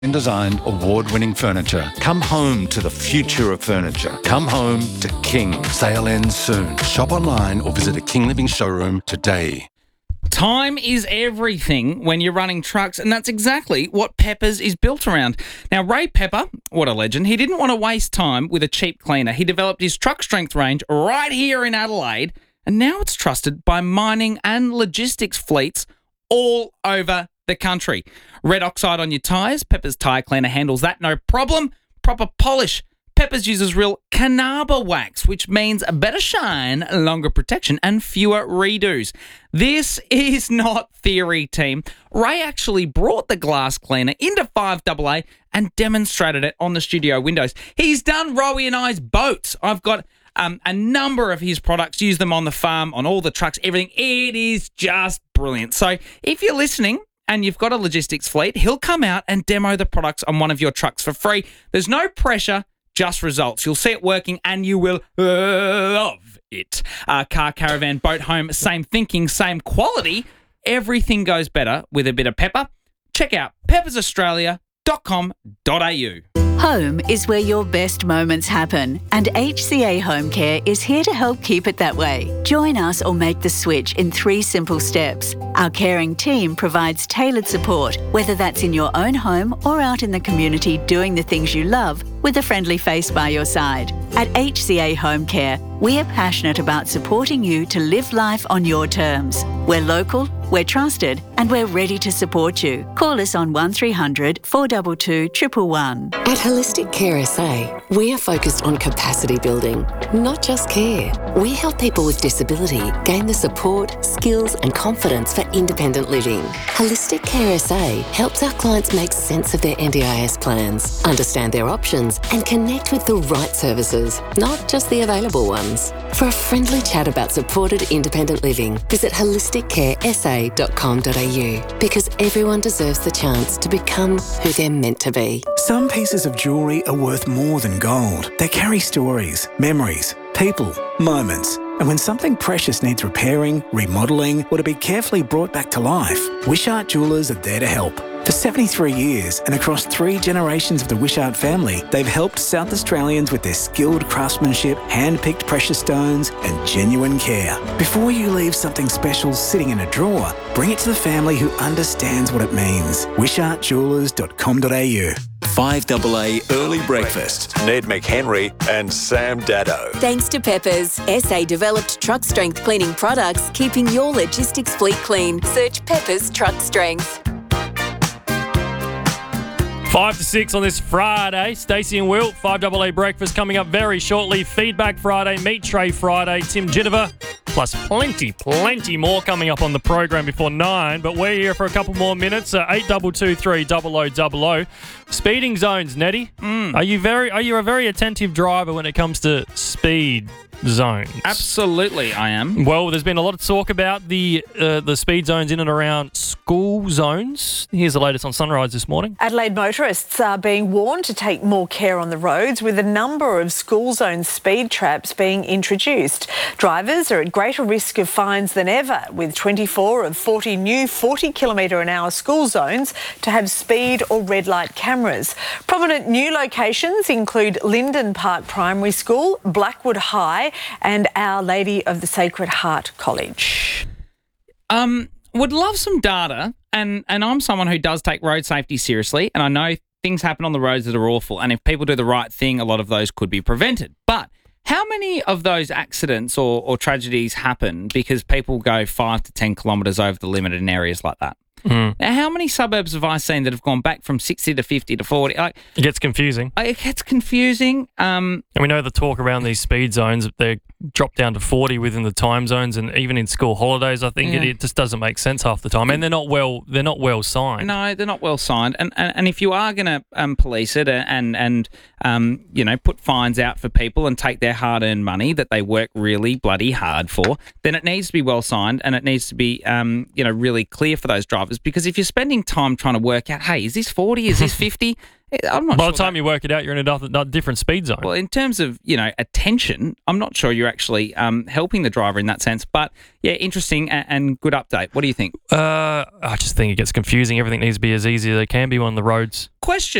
Designed award-winning furniture. Come home to the future of furniture. Come home to King. Sale ends soon. Shop online or visit a King Living showroom today. Time is everything when you're running trucks, and that's exactly what Peppers is built around. Now, Ray Pepper, what a legend, he didn't want to waste time with a cheap cleaner. He developed his truck strength range right here in Adelaide, and now it's trusted by mining and logistics fleets all over the country. Red oxide on your tyres, Peppers Tyre Cleaner handles that no problem. Proper polish. Peppers uses real Carnauba wax, which means a better shine, longer protection, and fewer redos. This is not theory, team. Ray actually brought the glass cleaner into 5AA and demonstrated it on the studio windows. He's done Rowie and I's boats. I've got a number of his products, use them on the farm, on all the trucks, everything. It is just brilliant. So if you're listening and you've got a logistics fleet, he'll come out and demo the products on one of your trucks for free. There's no pressure, just results. You'll see it working and you will love it. Car, caravan, boat, home, same thinking, same quality. Everything goes better with a bit of pepper. Check out peppersaustralia.com.au. Home is where your best moments happen, and HCA Home Care is here to help keep it that way. Join us or make the switch in 3 simple steps. Our caring team provides tailored support, whether that's in your own home or out in the community doing the things you love with a friendly face by your side. At HCA Home Care, we are passionate about supporting you to live life on your terms. We're local, we're trusted, and we're ready to support you. Call us on 1300 422 111. At Holistic Care SA, we are focused on capacity building, not just care. We help people with disability gain the support, skills and confidence for independent living. Holistic Care SA helps our clients make sense of their NDIS plans, understand their options and connect with the right services, not just the available ones. For a friendly chat about supported independent living, visit holisticcaresa.com.au, because everyone deserves the chance to become who they're meant to be. Some pieces of jewellery are worth more than gold. They carry stories, memories, people, moments. And when something precious needs repairing, remodelling, or to be carefully brought back to life, Wishart Jewellers are there to help. For 73 years and across 3 generations of the Wishart family, they've helped South Australians with their skilled craftsmanship, hand-picked precious stones and genuine care. Before you leave something special sitting in a drawer, bring it to the family who understands what it means. WishartJewellers.com.au. 5AA Early Breakfast. Ned McHenry and Sam Dado. Thanks to Peppers, SA developed truck strength cleaning products, keeping your logistics fleet clean. Search Peppers Truck Strength. 5 to 6 on this Friday. Stacey and Will, 5AA Breakfast coming up very shortly. Feedback Friday, Meat Tray Friday, Tim Ginniver, plus plenty more coming up on the program before 9. But we're here for a couple more minutes. 8223 0000. Speeding zones, Nettie. Are you a very attentive driver when it comes to speed zones? Absolutely, I am. Well, there's been a lot of talk about the speed zones in and around school zones. Here's the latest on Sunrise this morning. Adelaide motorists are being warned to take more care on the roads, with a number of school zone speed traps being introduced. Drivers are at greater risk of fines than ever, with 24 of 40 new 40km/h school zones to have speed or red light cameras. Prominent new locations include Linden Park Primary School, Blackwood High and Our Lady of the Sacred Heart College. Would love some data, and I'm someone who does take road safety seriously, and I know things happen on the roads that are awful, and if people do the right thing, a lot of those could be prevented. But how many of those accidents or tragedies happen because people go 5 to 10 kilometres over the limit in areas like that? Now, how many suburbs have I seen that have gone back from 60 to 50 to 40? It gets confusing. It gets confusing. And we know the talk around these speed zones, they drop down to 40 within the time zones, and even in school holidays, I think it just doesn't make sense half the time. And they're not well signed. No, they're not well signed. And if you are going to police it and put fines out for people and take their hard-earned money that they work really bloody hard for, then it needs to be well signed, and it needs to be really clear for those drivers. Because if you're spending time trying to work out, hey, is this 40? Is this 50? I'm not By sure the time you work it out, you're in a different speed zone. Well, in terms of, attention, I'm not sure you're actually helping the driver in that sense. But, yeah, interesting and good update. What do you think? I just think it gets confusing. Everything needs to be as easy as it can be on the roads. Question.